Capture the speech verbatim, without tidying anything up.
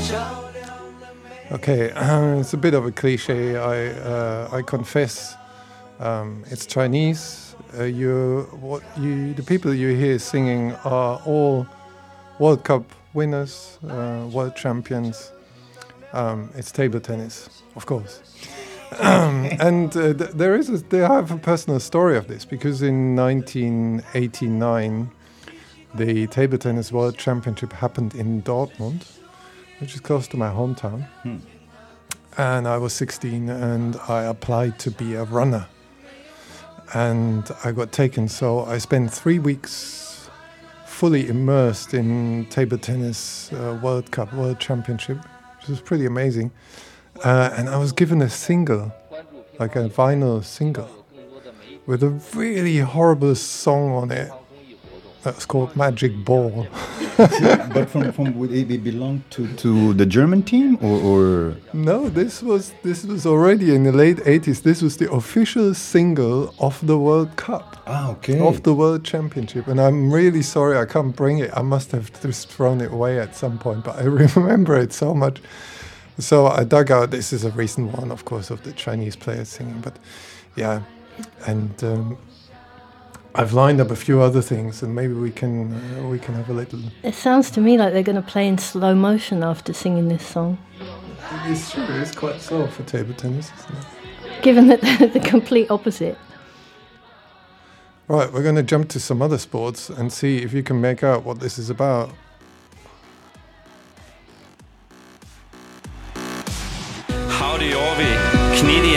Okay, uh, it's a bit of a cliche. I uh, I confess, um, it's Chinese. Uh, you what you the people you hear singing are all World Cup winners, uh, world champions. Um, it's table tennis, of course. Um, and uh, th- there is a, they have a personal story of this, because in nineteen eighty-nine, the table tennis world championship happened in Dortmund, which is close to my hometown. Hmm. And I was sixteen, and I applied to be a runner. And I got taken, so I spent three weeks fully immersed in table tennis uh, World Cup, World Championship, which was pretty amazing. Uh, and I was given a single, like a vinyl single, with a really horrible song on it. That's called Magic Ball. But from, from would it belong to, to the German team or, or No, this was this was already in the late eighties. This was the official single of the World Cup, ah okay of the World Championship. And I'm really sorry I can't bring it. I must have just thrown it away at some point, but I remember it so much. So I dug out, this is a recent one, of course, of the Chinese players singing. But yeah, and um, I've lined up a few other things, and maybe we can uh, we can have a little. It sounds to me like they're going to play in slow motion after singing this song. It's true, it's quite slow for table tennis, isn't it? Given that they're the complete opposite. Right, we're going to jump to some other sports and see if you can make out what this is about. Howdy, Orvi. Knæ de